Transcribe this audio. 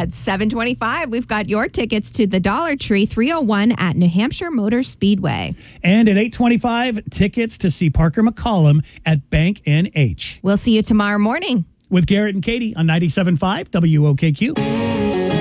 At 7:25, we've got your tickets to the Dollar Tree 301 at New Hampshire Motor Speedway. And at 8:25, tickets to see Parker McCollum at Bank NH. We'll see you tomorrow morning With Garrett and Katie on 97.5 WOKQ.